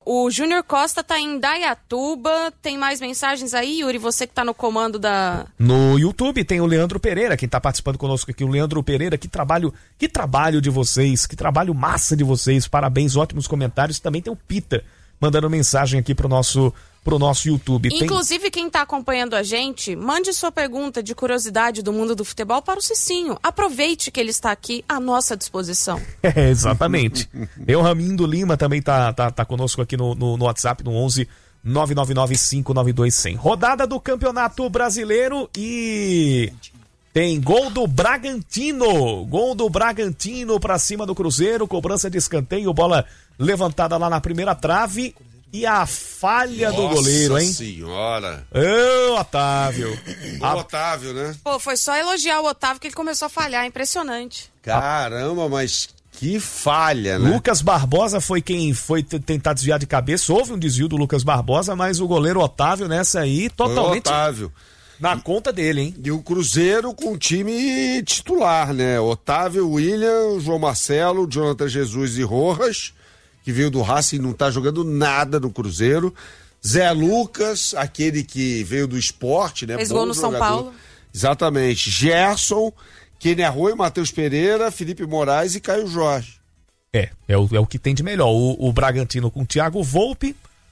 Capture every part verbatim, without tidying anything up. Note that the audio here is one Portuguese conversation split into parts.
O Júnior Costa tá em Indaiatuba. Tem mais mensagens aí, Yuri? Você que tá no comando da... No YouTube tem o Leandro Pereira, quem tá participando conosco aqui. O Leandro Pereira, que trabalho, que trabalho de vocês, que trabalho massa de vocês. Parabéns, ótimos comentários. Também tem o Pita mandando mensagem aqui pro nosso... pro nosso YouTube. Inclusive, tem... quem está acompanhando a gente, mande sua pergunta de curiosidade do mundo do futebol para o Cicinho. Aproveite que ele está aqui à nossa disposição. É, exatamente. Eu, Ramindo Lima, também tá, tá, tá conosco aqui no, no, no WhatsApp, no onze nove nove nove cinco nove dois zero zero. Rodada do Campeonato Brasileiro e... tem gol do Bragantino. Gol do Bragantino para cima do Cruzeiro. Cobrança de escanteio, bola levantada lá na primeira trave. E a falha Nossa do goleiro, hein? Nossa senhora. Ô, Otávio. O a... Otávio, né? Pô, foi só elogiar o Otávio que ele começou a falhar. Impressionante. Caramba, mas que falha, né? Lucas Barbosa foi quem foi t- tentar desviar de cabeça. Houve um desvio do Lucas Barbosa, mas o goleiro Otávio nessa aí, totalmente foi o Otávio. Na e, conta dele, hein? E o Cruzeiro com o time titular, né? Otávio, William, João Marcelo, Jonathan Jesus e Rojas, que veio do Racing e não tá jogando nada no Cruzeiro. Zé Lucas, aquele que veio do Sport, né? Fez gol no São Paulo. Exatamente. Gerson, Kenny Arroio, Matheus Pereira, Felipe Moraes e Caio Jorge. É, é o, é o que tem de melhor. O, o Bragantino com o Thiago Volpe,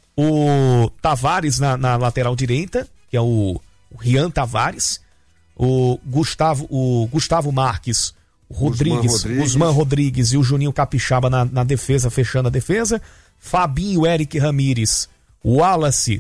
o Tavares na, na lateral direita, que é o, o Rian Tavares, o Gustavo, o Gustavo Marques, Rodrigues, Guzmán Rodrigues. Guzmán Rodrigues e o Juninho Capixaba na, na defesa, fechando a defesa. Fabinho, Eric Ramírez, o Wallace,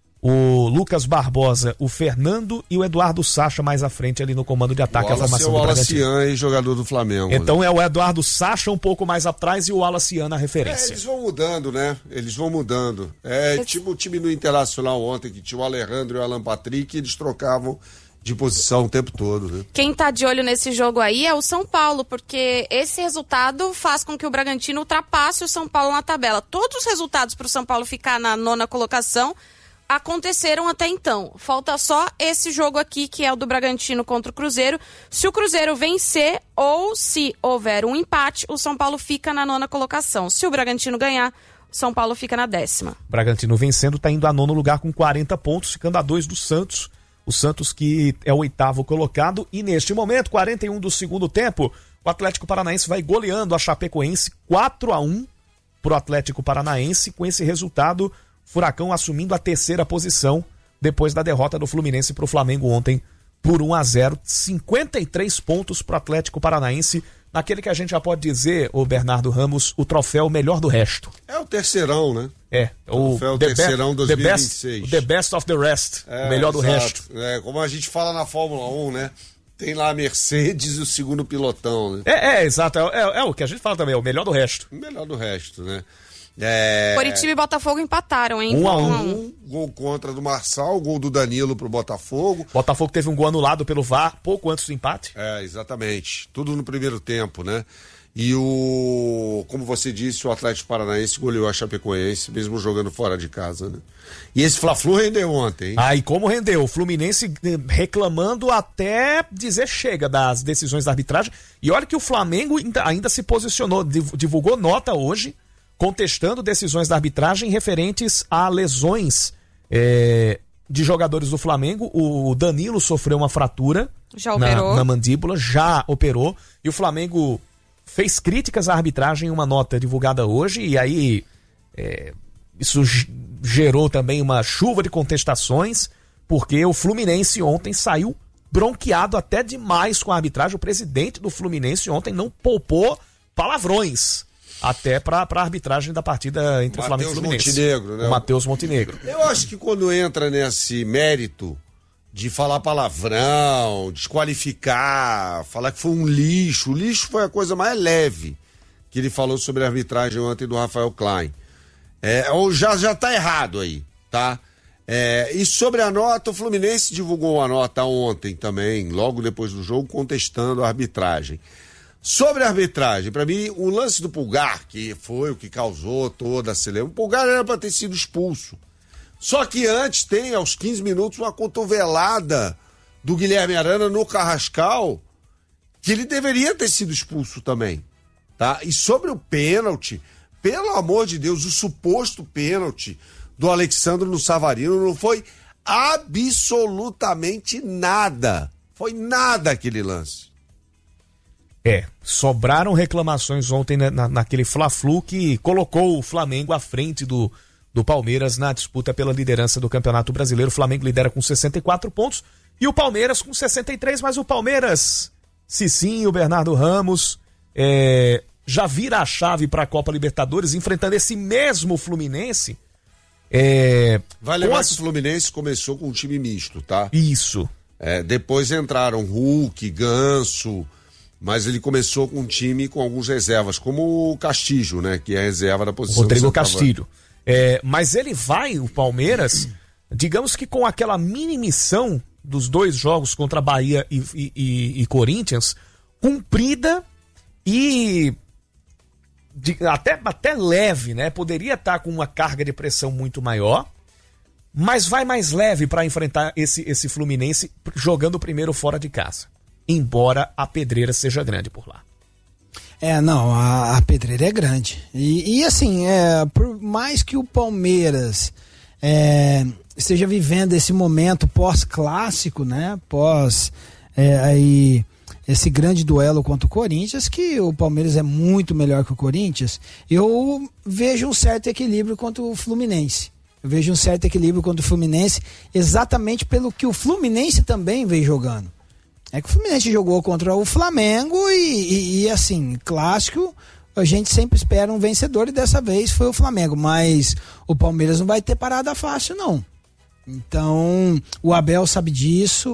o Lucas Barbosa, o Fernando e o Eduardo Sacha mais à frente ali no comando de ataque. O Wallace a formação é o do Bragantino. Wallace, jogador do Flamengo. Então né? é o Eduardo Sacha um pouco mais atrás e o Wallace na referência. É, eles vão mudando, né? Eles vão mudando. É Esse... tipo o time do Internacional ontem, que tinha o Alejandro e o Alan Patrick, eles trocavam de posição o tempo todo, né? Quem tá de olho nesse jogo aí é o São Paulo, porque esse resultado faz com que o Bragantino ultrapasse o São Paulo na tabela. Todos os resultados para o São Paulo ficar na nona colocação aconteceram até então. Falta só esse jogo aqui, que é o do Bragantino contra o Cruzeiro. Se o Cruzeiro vencer ou se houver um empate, o São Paulo fica na nona colocação. Se o Bragantino ganhar, o São Paulo fica na décima. Bragantino vencendo, tá indo a nono lugar com quarenta pontos, ficando a dois do Santos. O Santos que é o oitavo colocado. E neste momento, quarenta e um do segundo tempo, o Atlético Paranaense vai goleando a Chapecoense quatro a um pro Atlético Paranaense. Com esse resultado, Furacão assumindo a terceira posição depois da derrota do Fluminense pro Flamengo ontem por um a zero. cinquenta e três pontos pro Atlético Paranaense, naquele que a gente já pode dizer, o Bernardo Ramos, o troféu melhor do resto. É o terceirão, né? É, o troféu the terceirão be- dois mil e vinte e seis. The best, the best of the rest, É, o melhor do exato. resto. É, como a gente fala na Fórmula um, né? Tem lá a Mercedes e o segundo pilotão, né? É, é exato, é, é, é o que a gente fala também, é o melhor do resto. O melhor do resto, né? É... Curitiba e Botafogo empataram, hein? Um a um. Um, gol contra do Marçal, gol do Danilo pro Botafogo. Botafogo teve um gol anulado pelo V A R pouco antes do empate. É, exatamente. Tudo no primeiro tempo, né? E o, como você disse, o Atlético Paranaense goleou a Chapecoense, mesmo jogando fora de casa, né? E esse Fla-Flu rendeu ontem, hein? Ah, e como rendeu? O Fluminense reclamando até dizer chega das decisões da arbitragem. E olha que o Flamengo ainda, ainda se posicionou, divulgou nota hoje, contestando decisões da arbitragem referentes a lesões é, de jogadores do Flamengo. O Danilo sofreu uma fratura já na, operou. na mandíbula, já operou. E o Flamengo fez críticas à arbitragem em uma nota divulgada hoje, e aí é, isso gerou também uma chuva de contestações, porque o Fluminense ontem saiu bronqueado até demais com a arbitragem. O presidente do Fluminense ontem não poupou palavrões até para a arbitragem da partida entre Mateus Flamengo e Fluminense. Montenegro, né? O Matheus Montenegro. Eu acho que quando entra nesse mérito de falar palavrão, desqualificar, falar que foi um lixo, o lixo foi a coisa mais leve que ele falou sobre a arbitragem ontem do Rafael Klein. É, ou já, já tá errado aí, tá? É, e sobre a nota, o Fluminense divulgou uma nota ontem também, logo depois do jogo, contestando a arbitragem. Sobre a arbitragem, pra mim, o lance do Pulgar, que foi o que causou toda a celeuma, o Pulgar era pra ter sido expulso. Só que antes tem, aos quinze minutos, uma cotovelada do Guilherme Arana no Carrascal, que ele deveria ter sido expulso também, tá? E sobre o pênalti, pelo amor de Deus, o suposto pênalti do Alexandro no Savarino não foi absolutamente nada. Foi nada aquele lance. É, sobraram reclamações ontem na, na, naquele Fla-Flu que colocou o Flamengo à frente do, do Palmeiras na disputa pela liderança do Campeonato Brasileiro. O Flamengo lidera com sessenta e quatro pontos e o Palmeiras com sessenta e três, mas o Palmeiras, Cicinho, Bernardo Ramos, é, já vira a chave para a Copa Libertadores, enfrentando esse mesmo Fluminense. É, Vai lembrar as... que o Fluminense começou com um time misto, tá? Isso. É, depois entraram Hulk, Ganso, mas ele começou com um time com alguns reservas, como o Castillo, né? Que é a reserva da posição. Rodrigo Castillo. É, mas ele vai, o Palmeiras, digamos que com aquela mini missão dos dois jogos contra Bahia e, e, e, e Corinthians, cumprida e de, até, até leve, né? Poderia estar com uma carga de pressão muito maior, mas vai mais leve para enfrentar esse, esse Fluminense jogando primeiro fora de casa, embora a pedreira seja grande por lá. É, não, a, a pedreira é grande. E, e assim, é, por mais que o Palmeiras é, esteja vivendo esse momento pós-clássico, né? Pós é, aí, esse grande duelo contra o Corinthians, que o Palmeiras é muito melhor que o Corinthians, eu vejo um certo equilíbrio contra o Fluminense. Eu vejo um certo equilíbrio contra o Fluminense, exatamente pelo que o Fluminense também vem jogando. É que o Fluminense jogou contra o Flamengo e, e, e assim, clássico, a gente sempre espera um vencedor e dessa vez foi o Flamengo, mas o Palmeiras não vai ter parada fácil, não. Então, o Abel sabe disso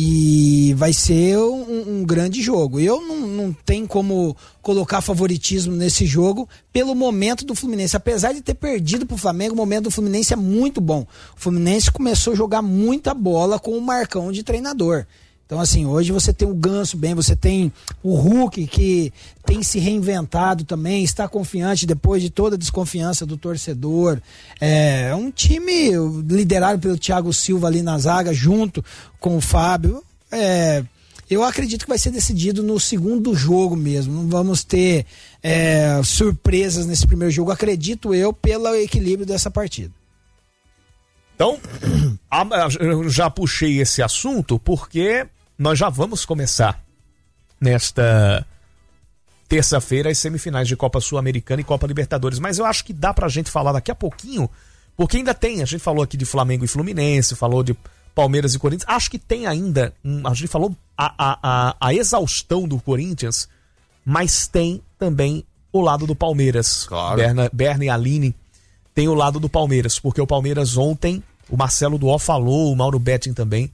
e vai ser um, um grande jogo. Eu não, não tenho como colocar favoritismo nesse jogo pelo momento do Fluminense. Apesar de ter perdido pro Flamengo, o momento do Fluminense é muito bom. O Fluminense começou a jogar muita bola com o Marcão de treinador. Então, assim, hoje você tem o Ganso bem, você tem o Hulk que tem se reinventado também, está confiante depois de toda a desconfiança do torcedor. É um time liderado pelo Thiago Silva ali na zaga, junto com o Fábio. É, eu acredito que vai ser decidido no segundo jogo mesmo. Não vamos ter é, surpresas nesse primeiro jogo, acredito eu, pelo equilíbrio dessa partida. Então, eu já puxei esse assunto porque nós já vamos começar nesta terça-feira as semifinais de Copa Sul-Americana e Copa Libertadores, mas eu acho que dá pra gente falar daqui a pouquinho, porque ainda tem, a gente falou aqui de Flamengo e Fluminense, falou de Palmeiras e Corinthians, acho que tem ainda, a gente falou a, a, a, a exaustão do Corinthians, mas tem também o lado do Palmeiras. Claro. Berna, Berna e Aline tem o lado do Palmeiras, porque o Palmeiras ontem, o Marcelo Duó falou, o Mauro Betting também,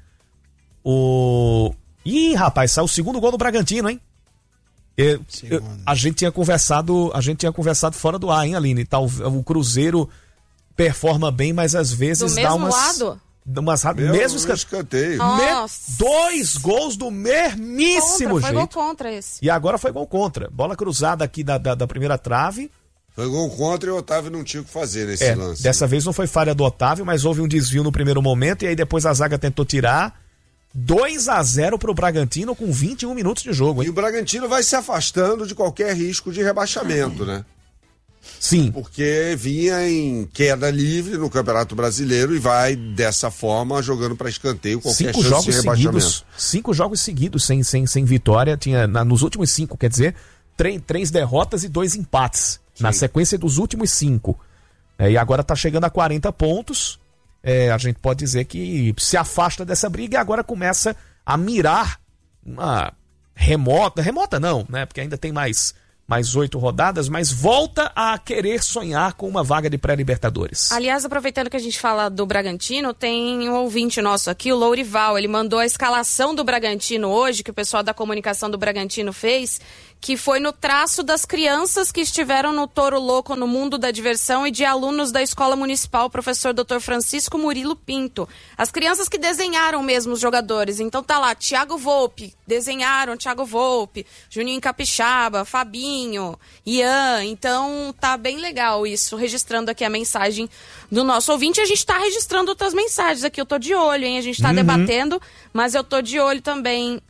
o... Ih, rapaz, saiu o segundo gol do Bragantino, hein? Eu, eu, a gente tinha conversado, a gente tinha conversado fora do ar, hein, Aline? Tá, o, o Cruzeiro performa bem, mas às vezes do dá mesmo umas... lado? Umas, Meu, mesmo esca... escanteio. Me... Dois gols do mesmíssimo contra, jeito. Foi gol contra esse. E agora foi gol contra. Bola cruzada aqui da, da, da primeira trave. Foi gol contra e o Otávio não tinha o que fazer nesse é, lance. Dessa vez não foi falha do Otávio, mas houve um desvio no primeiro momento e aí depois a zaga tentou tirar. dois a zero pro Bragantino com vinte e um minutos de jogo, hein? E o Bragantino vai se afastando de qualquer risco de rebaixamento, né? Sim. Porque vinha em queda livre no Campeonato Brasileiro e vai dessa forma jogando para escanteio qualquer cinco chance jogos de rebaixamento. Seguidos, cinco jogos seguidos sem, sem, sem vitória. Tinha na, nos últimos cinco, quer dizer, três, três derrotas e dois empates. Sim. Na sequência dos últimos cinco. É, e agora tá chegando a quarenta pontos. É, a gente pode dizer que se afasta dessa briga e agora começa a mirar uma remota, remota não, né? Porque ainda tem mais mais oito rodadas, mas volta a querer sonhar com uma vaga de pré-libertadores. Aliás, aproveitando que a gente fala do Bragantino, tem um ouvinte nosso aqui, o Lourival, ele mandou a escalação do Bragantino hoje, que o pessoal da comunicação do Bragantino fez, que foi no traço das crianças que estiveram no Toro Louco no Mundo da Diversão e de alunos da Escola Municipal, professor doutor Francisco Murilo Pinto. As crianças que desenharam mesmo os jogadores. Então tá lá, Thiago Volpe, desenharam Thiago Volpe, Juninho Capixaba, Fabinho, Ian. Então tá bem legal isso, registrando aqui a mensagem do nosso ouvinte. A gente tá registrando outras mensagens aqui, eu tô de olho, hein? A gente tá uhum. debatendo, mas eu tô de olho também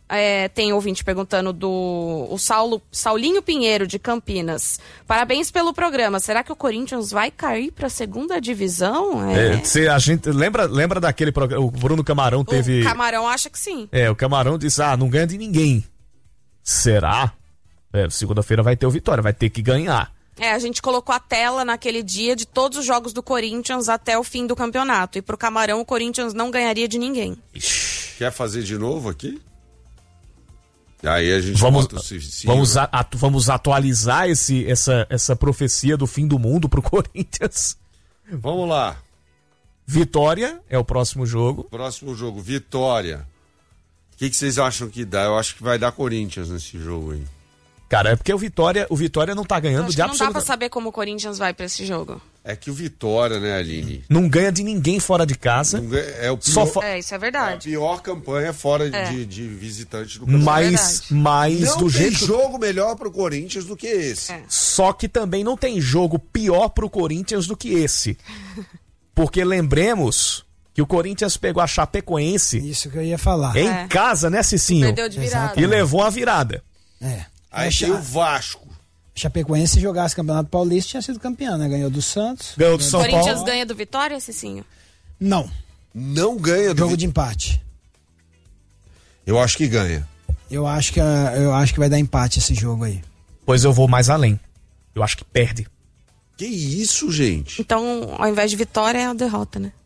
É, tem ouvinte perguntando do o Saulo, Saulinho Pinheiro, de Campinas. Parabéns pelo programa. Será que o Corinthians vai cair para a segunda divisão? É. É, se a gente lembra, lembra daquele programa, o Bruno Camarão teve... O Camarão acha que sim. É, o Camarão disse, ah, não ganha de ninguém. Será? É, segunda-feira vai ter o Vitória, vai ter que ganhar. É, a gente colocou a tela naquele dia de todos os jogos do Corinthians até o fim do campeonato. E pro Camarão, o Corinthians não ganharia de ninguém. Ixi. Quer fazer de novo aqui? Aí a gente vamos, bota o Cicinho. Vamos, a, atu, vamos atualizar esse, essa, essa profecia do fim do mundo pro Corinthians. Vamos lá. Vitória é o próximo jogo. Próximo jogo, Vitória. O que, que vocês acham que dá? Eu acho que vai dar Corinthians nesse jogo aí. Cara, é porque o Vitória, o Vitória não tá ganhando acho de que não absoluta... dá pra saber como o Corinthians vai pra esse jogo. É que o Vitória, né, Aline? Não ganha de ninguém fora de casa. Não ganha, é, o pior, Só fo... é, isso é é a verdade. pior campanha fora É. de, de visitante do campeonato. Mas, mas Não do tem jeito... jogo melhor pro Corinthians do que esse. É. Só que também não tem jogo pior pro Corinthians do que esse. Porque lembremos que o Corinthians pegou a Chapecoense Isso que eu ia falar. em É. casa, né, Cicinho? Perdeu de virada. E levou a virada. É. Aí A tem o Vasco. Chapecoense, se jogasse Campeonato Paulista, tinha sido campeão, né? Ganhou do Santos. Ganhou do São Corinthians Paulo. ganha do Vitória, Cicinho? Não. Não ganha do Jogo Vi- de empate. Eu acho que ganha. Eu acho que, a- eu acho que vai dar empate esse jogo aí. Pois eu vou mais além. Eu acho que perde. Que isso, gente? Então, ao invés de vitória, é a derrota, né?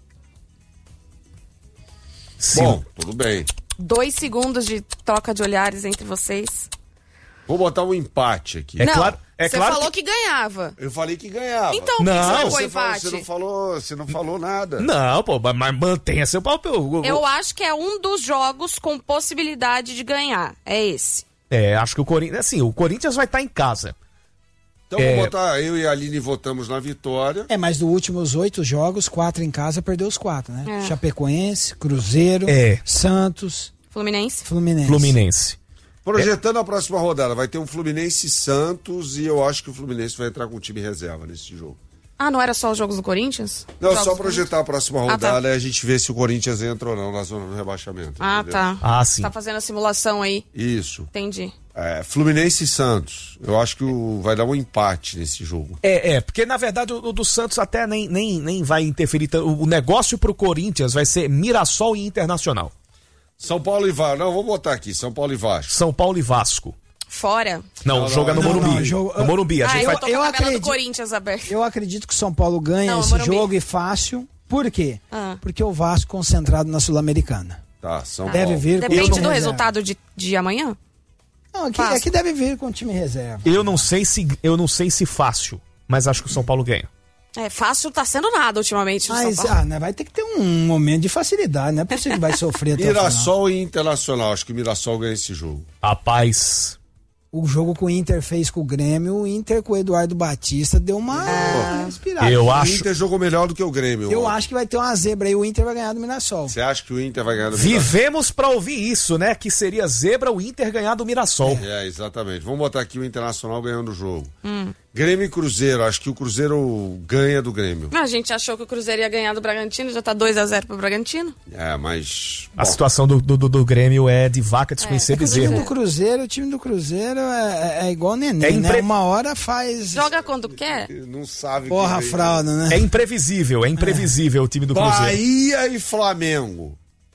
Se Bom, tudo bem. Dois segundos de troca de olhares entre vocês. Vou botar um empate aqui. É não, claro- é você claro falou que- que... ganhava. Eu falei que ganhava. Então, por que Não, você Mas marcou você, falou, empate? você não falou, você não falou nada. Não, pô, mas mantenha seu papel. Eu acho que é um dos jogos com possibilidade de ganhar. É esse. É, acho que o Corinthians... Assim, o Corinthians vai estar em casa. Então É. vou botar, eu e a Aline votamos na vitória. É, mas dos últimos oito jogos, quatro em casa, perdeu os quatro, né? É. Chapecoense, Cruzeiro, É. Santos, Fluminense? Fluminense. Fluminense. Projetando a próxima rodada, vai ter um Fluminense e Santos e eu acho que o Fluminense vai entrar com o time reserva nesse jogo. Ah, não era só os jogos do Corinthians? Não, Jogos só do projetar a próxima Ah, tá. rodada e a gente vê se o Corinthians entra ou não na zona do rebaixamento. Ah, entendeu? tá. Ah, sim. Tá fazendo a simulação aí. Isso. Entendi. É, Fluminense e Santos. Eu acho que o- vai dar um empate nesse jogo. É, é, porque na verdade o, o do Santos até nem, nem, nem vai interferir. tanto. O negócio pro Corinthians vai ser Mirassol e Internacional. São Paulo e Vasco. Não, vou botar aqui. São Paulo e Vasco. São Paulo e Vasco. Fora. Não, Não, o jogo é no não, Morumbi. não, jogo- No Morumbi. A Ah, gente eu vai... tô com a eu tabela acredito- do Corinthians aberta. Eu acredito que o São Paulo ganha Não, esse Morumbi. jogo e fácil. Por quê? Ah. Porque o Vasco concentrado na Sul-Americana. Tá, São Deve Paulo. vir com Depende time do reserva. resultado de, de amanhã? Não, aqui, Fácil. aqui deve vir com time reserva. Eu não sei se eu não sei se fácil, mas acho que o São Paulo ganha. É, fácil tá sendo nada ultimamente no São Mas Paulo. ah, né, vai ter que ter um momento de facilidade, não é possível que vai sofrer até o final. Mirassol e Internacional. Acho que o Mirassol ganha esse jogo. Rapaz, O jogo que o Inter fez com o Grêmio, o Inter com o Eduardo Batista deu uma inspirada. eu O acho. Inter jogou melhor do que o Grêmio. Eu acho que vai ter uma zebra aí, o Inter vai ganhar do Mirassol. Você acha que o Inter vai ganhar do Mirassol? Vivemos pra ouvir isso, né? Que seria zebra o Inter ganhar do Mirassol. É, exatamente. Vamos botar aqui o Internacional ganhando o jogo. Hum. Grêmio e Cruzeiro. Acho que o Cruzeiro ganha do Grêmio. A gente achou que o Cruzeiro ia ganhar do Bragantino, já tá dois a zero pro Bragantino. É, mas... A bom, situação do, do, do Grêmio é de vaca desconhecer É, é que O time bezerro. do Cruzeiro, o time do Cruzeiro é, é igual neném, É impre- né? Uma hora faz Joga quando quer. não sabe... porra que- fralda, né? É imprevisível, é imprevisível o time do Cruzeiro. Bahia e Flamengo.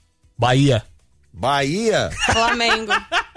Bahia. Bahia, Flamengo.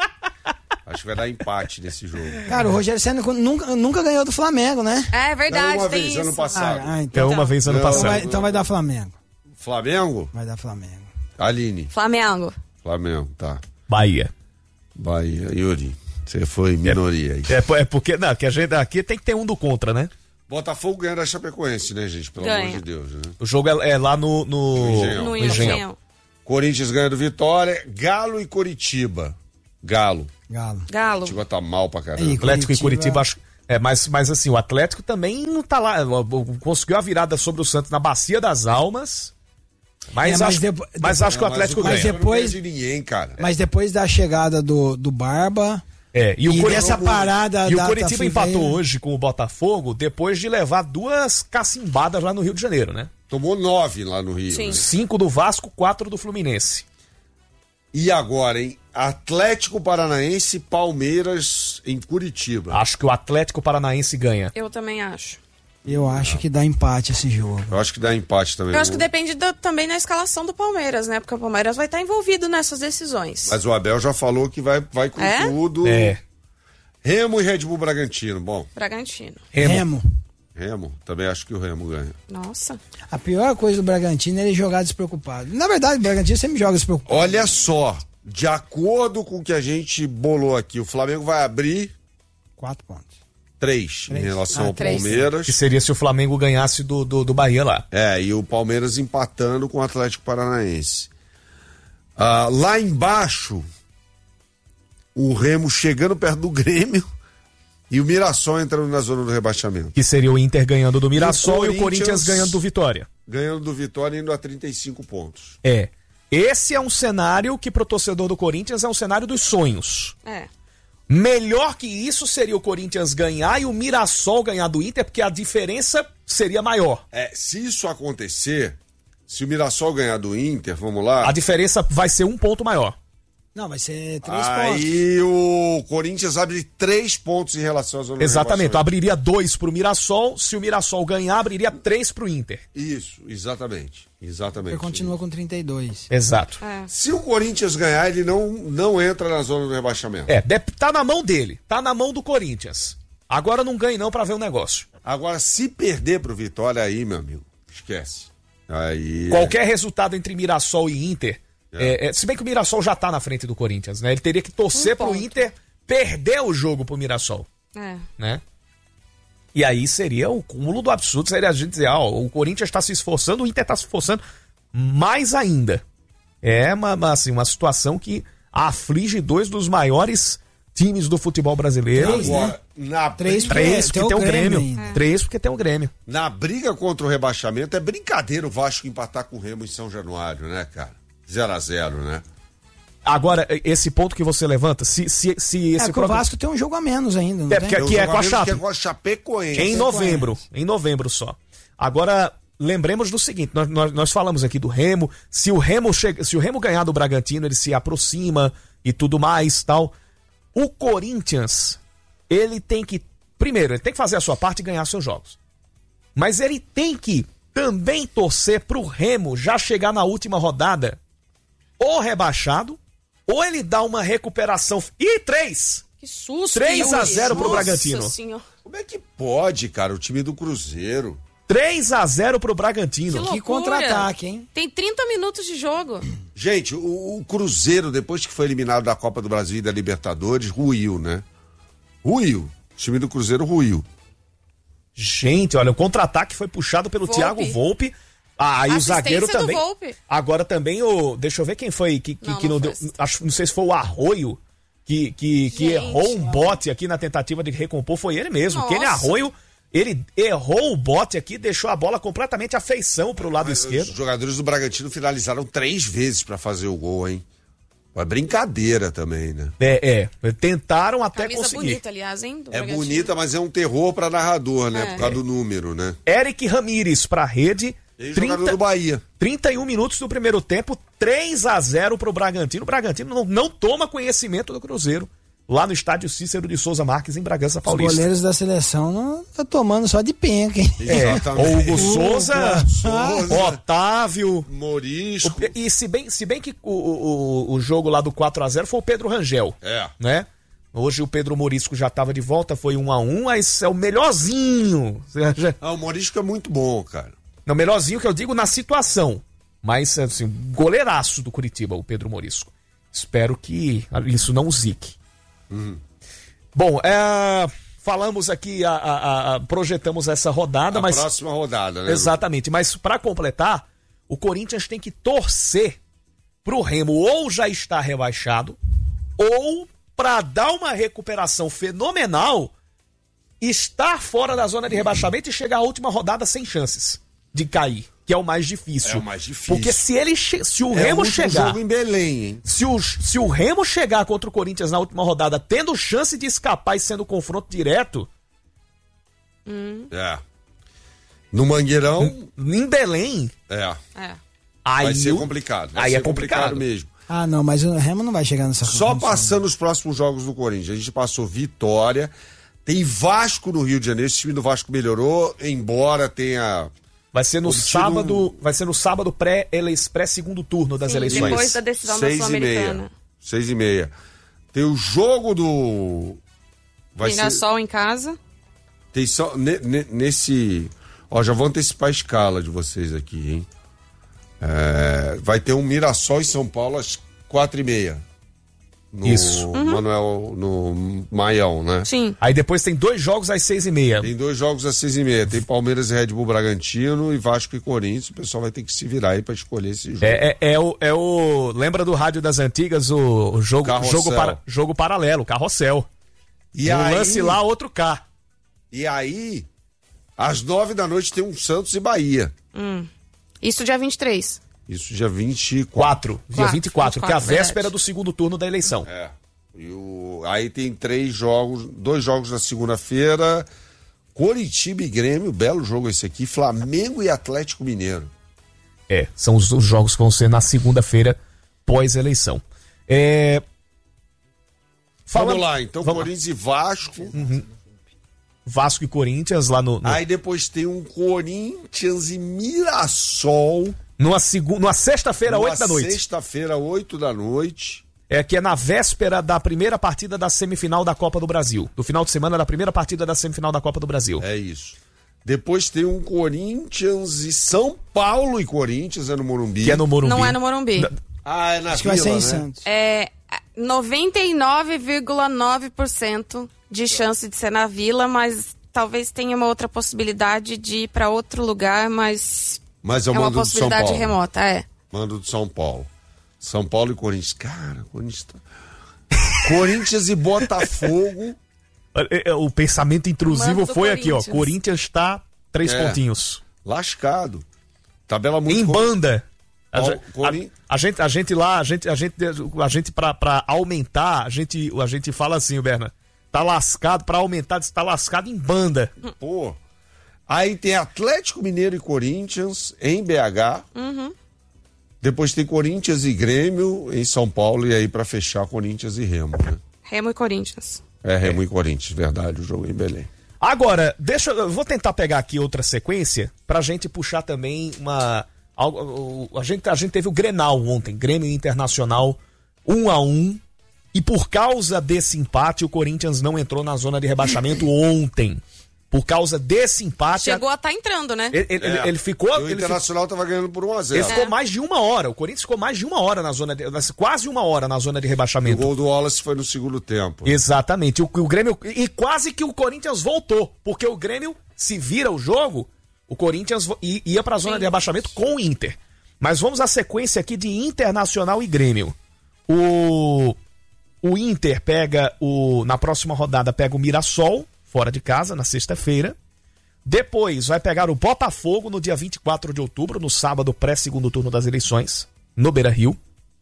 acho que vai dar empate nesse jogo. Cara, o Rogério Senna nunca, nunca ganhou do Flamengo, né? É verdade, Não, uma tem vez, isso. ano passado. Ah, ah, É então, uma vez ano Não, então, passado. vai, então vai dar Flamengo. Flamengo? Vai dar Flamengo. Aline. Flamengo. Flamengo, tá. Bahia. Bahia. Yuri, você foi minoria aí. É, é porque, não, que a gente aqui tem que ter um do contra, né? Botafogo ganha da Chapecoense, né, gente? Pelo Ganha. amor de Deus, né? O jogo é, é lá no. No, No Engenhão. No no Engenhão. Engenhão. Corinthians ganha do Vitória. Galo e Coritiba. Galo. Galo. Galo. Curitiba tá mal pra caramba. Aí, Atlético e Curitiba- Curitiba, acho. É, mas, mas assim, o Atlético também não tá lá. Conseguiu a virada sobre o Santos na Bacia das Almas. Mas, É, mas acho, depo- mas acho que o Atlético mas ganha. o depois- não perde ninguém, cara. Mas depois da chegada do, do Barba É, e o, e Curi- dessa parada e o da Curitiba Tafuveira, empatou hoje com o Botafogo depois de levar duas cacimbadas lá no Rio de Janeiro, né? Tomou nove lá no Rio. Sim. né? Cinco do Vasco, quatro do Fluminense. E agora, hein? Atlético Paranaense e Palmeiras em Curitiba. Acho que o Atlético Paranaense ganha. Eu também acho. Eu acho que dá empate esse jogo. Eu acho que dá empate também. Eu acho que depende da, também da escalação do Palmeiras, né? Porque o Palmeiras vai estar envolvido nessas decisões. Mas o Abel já falou que vai, vai com É? tudo. É. Remo e Red Bull Bragantino. Bom, Bragantino. Remo. Remo. Remo. Também acho que o Remo ganha. Nossa. A pior coisa do Bragantino é ele jogar despreocupado. Na verdade, o Bragantino sempre joga despreocupado. Olha só, de acordo com o que a gente bolou aqui, o Flamengo vai abrir Quatro pontos. três, Três. em relação Ah, ao três. Palmeiras. Que seria se o Flamengo ganhasse do, do, do Bahia lá. É, e o Palmeiras empatando com o Atlético Paranaense. Ah, lá embaixo, o Remo chegando perto do Grêmio e o Mirassol entrando na zona do rebaixamento. Que seria o Inter ganhando do Mirassol e o Corinthians- Corinthians ganhando do Vitória. Ganhando do Vitória indo a trinta e cinco pontos. É. Esse é um cenário que pro torcedor do Corinthians é um cenário dos sonhos. É. Melhor que isso seria o Corinthians ganhar e o Mirassol ganhar do Inter, porque a diferença seria maior. É, se isso acontecer, se o Mirassol ganhar do Inter, vamos lá. A diferença vai ser um ponto maior. Não, vai ser três pontos. Aí o Corinthians abre três pontos em relação à zona do Exatamente. rebaixamento. Abriria dois pro Mirassol. Se o Mirassol ganhar, abriria três pro Inter. Isso, exatamente. Exatamente. Ele continua com trinta e dois. Exato. É. Se o Corinthians ganhar, ele não, não entra na zona do rebaixamento. É, de- tá na mão dele. Tá na mão do Corinthians. Agora não ganhe não pra ver o negócio. Agora, se perder pro Vitória aí, meu amigo, esquece. Aí. Qualquer resultado entre Mirassol e Inter, É. é, é, se bem que o Mirassol já tá na frente do Corinthians, né? Ele teria que torcer Um pro ponto. Inter perder o jogo pro Mirassol, É. né? E aí seria o cúmulo do absurdo, seria a gente dizer, ó, o Corinthians tá se esforçando, o Inter tá se esforçando mais ainda. É uma, uma, assim, uma situação que aflige dois dos maiores times do futebol brasileiro. Três, né? Agora, na, Três briga, Três, Tem porque o tem o Grêmio. Grêmio ainda. Três, porque tem o Grêmio. na briga contra o rebaixamento, é brincadeira o Vasco empatar com o Remo em São Januário, né, cara? zero a zero, né? Agora, esse ponto que você levanta, se, se, se esse É que o programa- Vasco tem um jogo a menos ainda, não É, tem? porque aqui é com a jogamento Chape. que é com a Chapecoense. Em novembro, em novembro só. Agora, lembremos do seguinte, nós, nós, nós falamos aqui do Remo, se o Remo, chega, se o Remo ganhar do Bragantino, ele se aproxima e tudo mais, tal. O Corinthians, ele tem que, primeiro, ele tem que fazer a sua parte e ganhar seus jogos. Mas ele tem que também torcer pro Remo já chegar na última rodada ou rebaixado, ou ele dá uma recuperação. Ih, três! Que susto. três a Yuri. zero pro Nossa Bragantino. Senhora. Como é que pode, cara? O time do Cruzeiro. três a zero pro Bragantino. Que Que loucura. contra-ataque, hein? Tem trinta minutos de jogo. Gente, o, o Cruzeiro, depois que foi eliminado da Copa do Brasil e da Libertadores, ruiu, né? Ruiu. O time do Cruzeiro ruiu. Gente, olha, o contra-ataque foi puxado pelo Volpe. Thiago Volpe. Ah, aí o Assistência zagueiro do também. Volpe. Agora também o. Deixa eu ver quem foi que, que, Não, que não não foi deu. assim. Acho, não sei se foi o Arroio que, que, que Gente, errou um ó. bote aqui na tentativa de recompor. Foi ele mesmo. Nossa. Aquele Arroio, ele errou o bote aqui, deixou a bola completamente à feição pro lado Os esquerdo. jogadores do Bragantino finalizaram três vezes pra fazer o gol, hein? É brincadeira também, né? É, é. Tentaram até Camisa conseguir. bonita, aliás, hein? do É Bragantino. bonita, mas é um terror pra narrador, né? É. Por causa do número, né? Eric Ramírez pra rede. E jogador trinta do Bahia. trinta e um minutos do primeiro tempo, três a zero pro Bragantino. O Bragantino não, não toma conhecimento do Cruzeiro. Lá no estádio Cícero de Souza Marques, em Bragança Os Paulista. goleiros da seleção não tá tomando só de penca, hein? É, o Hugo Souza, Souza. Otávio. Morisco. o- e se bem, se bem que o, o, o jogo lá do quatro a zero foi o Pedro Rangel. É. Né? Hoje o Pedro Morisco já estava de volta, foi um a um, mas é o melhorzinho. Ah, o Morisco é muito bom, cara. Não, melhorzinho que eu digo na situação. Mas, assim, goleiraço do Curitiba, o Pedro Morisco. Espero que isso não o zique. Bom, é, falamos aqui, a, a- a- projetamos essa rodada, A mas. próxima rodada, né? Exatamente, mas para completar, o Corinthians tem que torcer pro Remo ou já estar rebaixado, ou para dar uma recuperação fenomenal, estar fora da zona de rebaixamento e chegar à última rodada sem chances de cair, que é o mais difícil. É o mais difícil. Porque se ele che- se o É Remo o último chegar, jogo em Belém, hein? se o, se o Remo chegar contra o Corinthians na última rodada, tendo chance de escapar e sendo confronto direto, É. No Mangueirão, em Belém, é. É. aí Vai ser o- complicado. Vai aí ser é complicado. mesmo. Ah, não, mas o Remo não vai chegar nessa Só condição. passando os próximos jogos do Corinthians. A gente passou Vitória, tem Vasco no Rio de Janeiro, esse time do Vasco melhorou, embora tenha... Vai ser no obtido sábado, um- vai ser no sábado pré, pré-segundo turno das Sim, eleições. depois da decisão da Seis e meia. Sul-Americana. Seis e meia. Tem o jogo do... Vai ser... Mirassol em casa. Tem só... ne- ne- nesse... Ó, já vou antecipar a escala de vocês aqui, hein? É, vai ter um Mirassol em São Paulo às quatro e meia. No Isso. Manuel, no Maião, né? Sim. Aí depois tem dois jogos às seis e meia. Tem dois jogos às seis e meia. Tem Palmeiras e Red Bull Bragantino e Vasco e Corinthians. O pessoal vai ter que se virar aí pra escolher esse jogo. É, é, é o, é o. Lembra do rádio das antigas, o, o jogo, Carrossel. jogo, para, jogo paralelo, carrossel. E um aí, lance lá, outro cá. E aí, às nove da noite tem um Santos e Bahia. Isso dia vinte e três. Isso dia vinte e quatro. Quatro, dia Quatro, vinte e quatro, que é a vinte e quatro, véspera verdade. do segundo turno da eleição. É. E o, aí tem três jogos, dois jogos na segunda-feira. Coritiba e Grêmio, belo jogo esse aqui. Flamengo e Atlético Mineiro. É, são os, os jogos que vão ser na segunda-feira, pós-eleição. É... Vamos Falando- lá, então vamos lá. Corinthians e Vasco. Vasco e Corinthians lá no, no, Aí depois tem um Corinthians e Mirassol. numa, segu, numa sexta-feira, numa oito da noite. Sexta-feira, oito da noite. É que é na véspera da primeira partida da semifinal da Copa do Brasil. Do final de semana da primeira partida da semifinal da Copa do Brasil. É isso. Depois tem um Corinthians e São Paulo e Corinthians, é no Morumbi. Que é no Morumbi. Não é no Morumbi. Na- Ah, é na Acho que vai Vila, ser em né? Santos. É noventa e nove vírgula nove por cento de chance de ser na Vila, mas talvez tenha uma outra possibilidade de ir para outro lugar, mas Mas é o é uma mando do São possibilidade Paulo. remota, é. Mando do São Paulo. São Paulo e Corinthians. Cara, Corinthians tá... Corinthians e Botafogo. É, é, O pensamento intrusivo Mando do foi aqui, ó. Corinthians. Corinthians tá três É. pontinhos. Lascado. Tabela muito... Em co- banda. A, Ó, gente- Corin- a- a gente, a gente lá, a gente, a gente, a gente pra, pra aumentar, a gente, a gente fala assim, Berna, tá lascado, pra aumentar, tá lascado em banda. Pô. Aí tem Atlético Mineiro e Corinthians em B H. Depois tem Corinthians e Grêmio em São Paulo. E aí pra fechar, Corinthians e Remo, né? Remo e Corinthians. É, Remo e Corinthians, verdade, o jogo em Belém. Agora, deixa eu eu vou tentar pegar aqui outra sequência pra gente puxar também uma algo- o- a gente a gente teve o Grenal ontem, Grêmio Internacional um a um, e por causa desse empate o Corinthians não entrou na zona de rebaixamento ontem. Por causa desse empate, Chegou a estar entrando, né? ele, ele- ele- É. ele ficou E o ele ficou- Internacional tava ganhando por um a ele zero. ficou mais de uma hora. O Corinthians ficou mais de uma hora na zona de, quase uma hora na zona de O rebaixamento. gol do Wallace foi no segundo tempo. Exatamente. O, o Grêmio. E quase que o Corinthians voltou. Porque o Grêmio, se vira o jogo, o Corinthians vo- i- ia pra zona Sim. de rebaixamento com o Inter. Mas vamos à sequência aqui de Internacional e Grêmio. O, o Inter pega o. Na próxima rodada, pega o Mirassol, fora de casa, na sexta-feira. Depois vai pegar o Botafogo no dia vinte e quatro de outubro, no sábado pré-segundo turno das eleições, no Beira-Rio.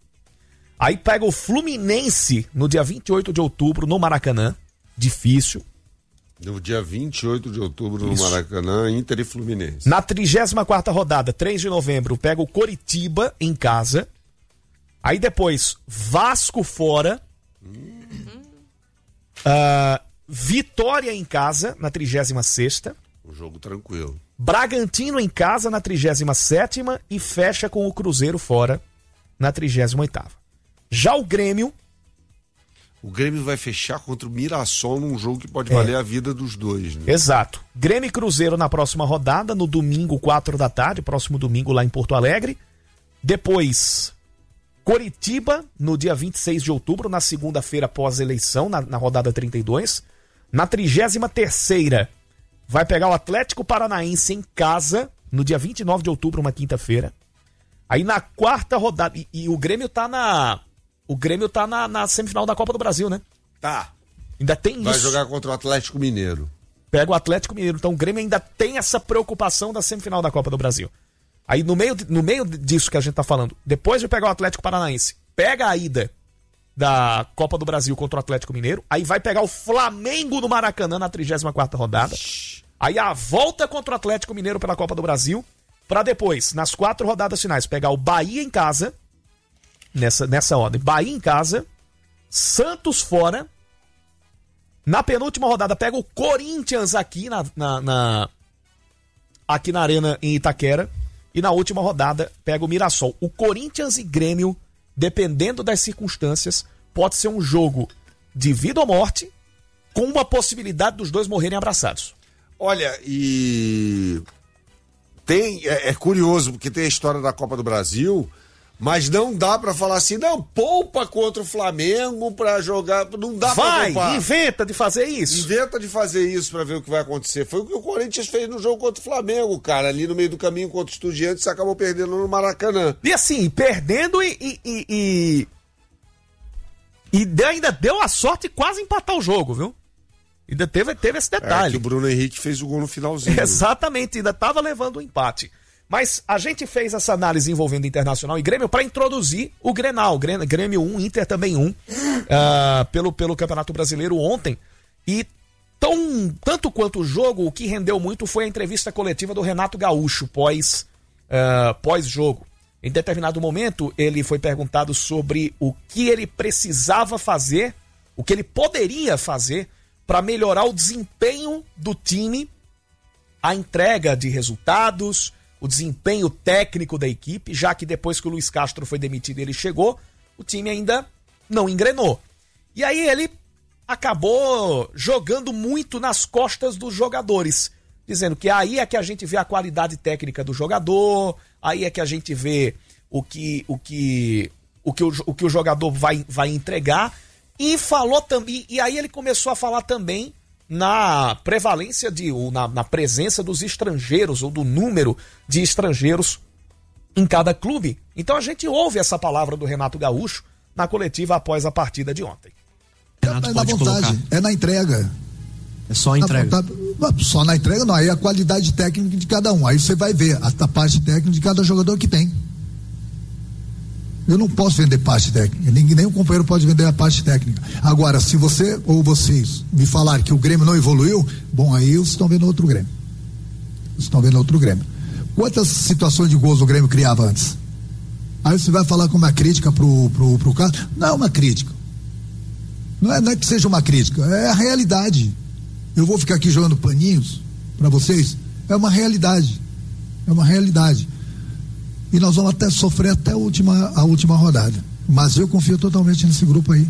Aí pega o Fluminense no dia vinte e oito de outubro, no Maracanã. Difícil. No dia vinte e oito de outubro, no Isso. Maracanã, Inter e Fluminense. Na trigésima quarta rodada, três de novembro, pega o Coritiba em casa. Aí depois, Vasco fora. Ah, Vitória em casa, na trigésima sexta. Um jogo tranquilo. Bragantino em casa na trigésima sétima e fecha com o Cruzeiro fora na trigésima oitava. Já o Grêmio, O Grêmio vai fechar contra o Mirassol num jogo que pode É. valer a vida dos dois, né? exato. Grêmio e Cruzeiro na próxima rodada, no domingo, quatro da tarde, próximo domingo lá em Porto Alegre. Depois, Coritiba, no dia vinte e seis de outubro, na segunda-feira pós-eleição, na, na rodada trinta e dois. Na trigésima terceira, vai pegar o Atlético Paranaense em casa, no dia vinte e nove de outubro, uma quinta-feira. Aí na quarta rodada, e, e o Grêmio tá na... O Grêmio tá na, na semifinal da Copa do Brasil, né? Tá. Ainda tem Vai isso. jogar contra o Atlético Mineiro. Pega o Atlético Mineiro. Então o Grêmio ainda tem essa preocupação da semifinal da Copa do Brasil. Aí no meio, no meio disso que a gente tá falando, depois de pegar o Atlético Paranaense, pega a ida da Copa do Brasil contra o Atlético Mineiro, aí vai pegar o Flamengo no Maracanã na trigésima quarta rodada. Aí a volta contra o Atlético Mineiro pela Copa do Brasil, pra depois, nas quatro rodadas finais, pegar o Bahia em casa, nessa, nessa ordem. Bahia em casa, Santos fora. Na penúltima rodada pega o Corinthians aqui na, na, na, aqui na Arena em Itaquera. E na última rodada pega o Mirassol. O Corinthians e Grêmio, dependendo das circunstâncias, pode ser um jogo de vida ou morte, com uma possibilidade dos dois morrerem abraçados. Olha, e tem é, é curioso, porque tem a história da Copa do Brasil, mas não dá pra falar assim, não, poupa contra o Flamengo pra jogar, não dá vai, pra poupar. Inventa de fazer isso. Inventa de fazer isso pra ver o que vai acontecer. Foi o que o Corinthians fez no jogo contra o Flamengo, cara, ali no meio do caminho contra o Estudiantes, acabou perdendo no Maracanã. E assim, perdendo e... e, e, e... E ainda deu a sorte de quase empatar o jogo, viu? Ainda teve, teve esse detalhe. É que o Bruno Henrique fez o gol no finalzinho. Exatamente, ainda estava levando o empate. Mas a gente fez essa análise envolvendo Internacional e Grêmio para introduzir o Grenal. Grêmio um, Inter também um, uh, pelo, pelo Campeonato Brasileiro ontem. E tão, tanto quanto o jogo, o que rendeu muito foi a entrevista coletiva do Renato Gaúcho pós, uh, pós-jogo. Em determinado momento, ele foi perguntado sobre o que ele precisava fazer, o que ele poderia fazer para melhorar o desempenho do time, a entrega de resultados, o desempenho técnico da equipe, já que depois que o Luiz Castro foi demitido e ele chegou, o time ainda não engrenou. E aí ele acabou jogando muito nas costas dos jogadores, dizendo que aí é que a gente vê a qualidade técnica do jogador, aí é que a gente vê o que o, que, o, que o, o, que o jogador vai, vai entregar, e falou também, e aí ele começou a falar também na prevalência, de, ou na, na presença dos estrangeiros, ou do número de estrangeiros em cada clube. Então a gente ouve essa palavra do Renato Gaúcho na coletiva após a partida de ontem. Renato, é na vontade, colocar. É na entrega. É só a entrega. Na, só na entrega não, aí a qualidade técnica de cada um. Aí você vai ver a, a parte técnica de cada jogador que tem. Eu não posso vender parte técnica, ninguém, nenhum companheiro pode vender a parte técnica. Agora, se você ou vocês me falarem que o Grêmio não evoluiu, bom, aí vocês estão vendo outro Grêmio. Vocês estão vendo outro Grêmio. Quantas situações de gols o Grêmio criava antes? Aí você vai falar com uma crítica pro, pro, pro caso? Não é uma crítica. Não é, não é que seja uma crítica, é a realidade. Eu vou ficar aqui jogando paninhos para vocês? É uma realidade. É uma realidade. E nós vamos até sofrer até a última, a última rodada. Mas eu confio totalmente nesse grupo aí.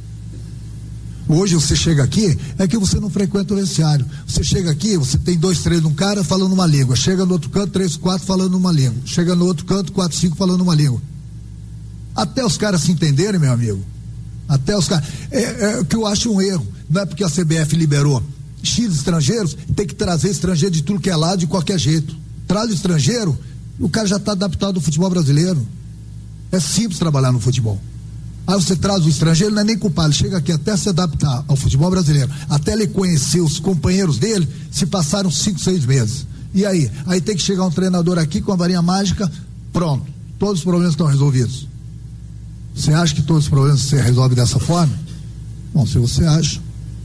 Hoje você chega aqui, é que você não frequenta o vestiário. Você chega aqui, você tem dois, três num cara falando uma língua. Chega no outro canto, três, quatro falando uma língua. Chega no outro canto, quatro, cinco falando uma língua. Até os caras se entenderem, meu amigo. Até os caras. É, é o que eu acho um erro. Não é porque a C B F liberou X estrangeiros, tem que trazer estrangeiro de tudo que é lado de qualquer jeito. Traz o estrangeiro, o cara já está adaptado ao futebol brasileiro. É simples trabalhar no futebol. Aí você traz o estrangeiro, não é nem culpado, ele chega aqui até se adaptar ao futebol brasileiro, até ele conhecer os companheiros dele, se passaram cinco, seis meses. E aí? Aí tem que chegar um treinador aqui com a varinha mágica, pronto, todos os problemas estão resolvidos. Você acha que todos os problemas se resolvem dessa forma? Bom, se você acha.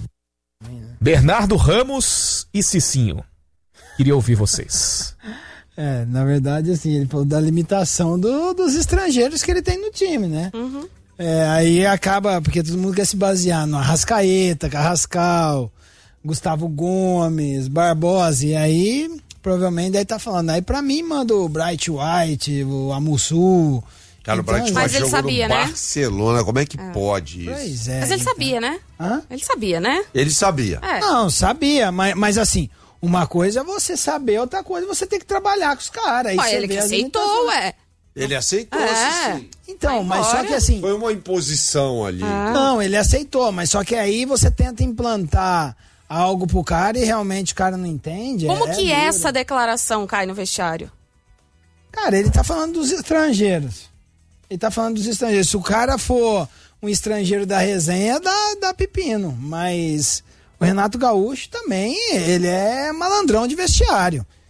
Bernardo Ramos e Cicinho, queria ouvir vocês. É, na verdade, assim, ele falou da limitação do, dos estrangeiros que ele tem no time, né? Uhum. É, aí acaba, porque todo mundo quer se basear no Arrascaeta, Carrascal, Gustavo Gomes, Barbosa, e aí, provavelmente, aí tá falando, aí pra mim manda o Bright White, o Amussu. Cara, então, o Bright White jogou sabia, no né? Barcelona, como é que é. pode isso? Pois é. Mas ele então. sabia, né? Hã? Ele sabia, né? Ele sabia. É. Não, sabia, mas, mas assim, uma coisa é você saber, outra coisa é você ter que trabalhar com os caras. Olha, ele que aceitou, ué. Ele aceitou, é. sim. Então, mas só que assim... Foi uma imposição ali. Ah. Não, ele aceitou, mas só que aí você tenta implantar algo pro cara e realmente o cara não entende. Como é, que é essa declaração cai no vestiário? Cara, ele tá falando dos estrangeiros. Ele tá falando dos estrangeiros. Se o cara for um estrangeiro da resenha, dá, dá pepino. Mas o Renato Gaúcho também, ele é malandrão de vestiário.